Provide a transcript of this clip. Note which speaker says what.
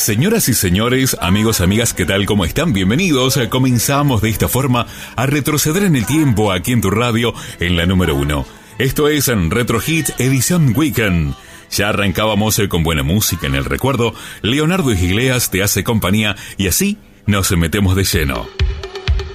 Speaker 1: Señoras y señores, amigos, amigas, ¿qué tal? ¿Cómo están? Bienvenidos. Comenzamos de esta forma a retroceder en el tiempo aquí en tu radio en la número 1. Esto es en Retro Hits edición Weekend. Ya arrancábamos con buena música en el recuerdo. Leonardo Iglesias te hace compañía y así nos metemos de lleno.